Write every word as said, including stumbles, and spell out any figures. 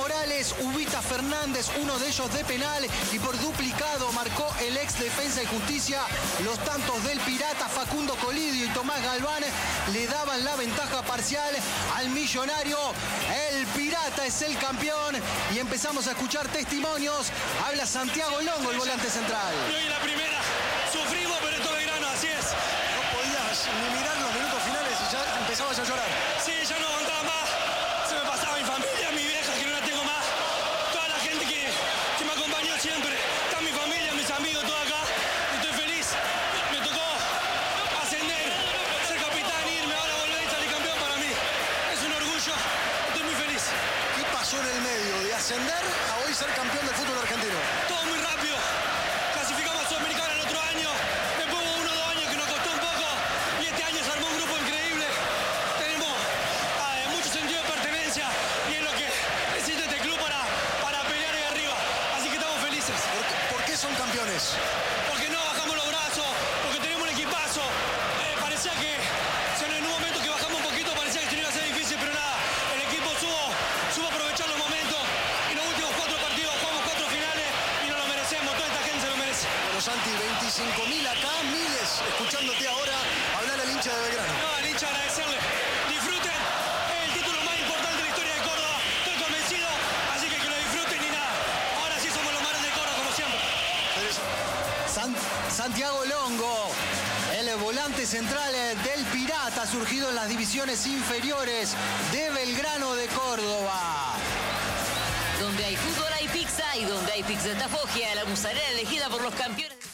Morales, Ubita Fernández, uno de ellos de penal, y por duplicado marcó el ex Defensa y Justicia. Los tantos del Pirata, Facundo Colidio y Tomás Galván, le daban la ventaja parcial al Millonario. El Pirata es el campeón y empezamos a escuchar testimonios. Habla Santiago Longo, el volante central. Y hoy en la primera sufrimos, pero esto es grano, así es. No podías ni mirar los minutos finales y ya empezabas a llorar. Sí, ya no aguantaba más. Se me pasaba mi familia, mi vieja, que no la tengo más. Toda la gente que, que me acompañó siempre. Está mi familia, mis amigos, todo acá. Estoy feliz. Me tocó ascender, ser capitán, irme, ahora volver y salir campeón para mí. Es un orgullo. Estoy muy feliz. ¿Qué pasó en el medio de ascender a hoy ser campeón del fútbol argentino? Todo muy rápido. Clasificamos a Sudamericana el otro año. Después hubo uno o dos años que nos costó un poco. Y este año se armó un grupo increíble. Tenemos eh, mucho sentido de pertenencia. Y es lo que necesita este club para, para pelear ahí arriba. Así que estamos felices. ¿Por qué, por qué son campeones? Porque no bajamos los brazos. Porque tenemos un equipazo. Eh, parecía que en un momento que bajamos un poquito parecía que esto iba a ser difícil. Pero nada, el equipo supo, supo aprovechar los momentos. Y los últimos cuatro partidos jugamos cuatro finales. Y nos lo merecemos. Toda esta gente se lo merece. Bueno, Santi, veinticinco mil acá, miles escuchándote ahora hablar al hincha de Belgrano. No, al hincha agradecerle. Disfruten. Es el título más importante de la historia de Córdoba. Estoy convencido. Así que que lo disfruten y nada. Ahora sí somos los mares de Córdoba, como siempre. San- Santiago Longo, el volante central del Pirata, surgido en las divisiones inferiores de Belgrano de Córdoba. Donde hay fútbol hay pizza y donde hay pizza Tafogia, la mozzarella elegida por los campeones.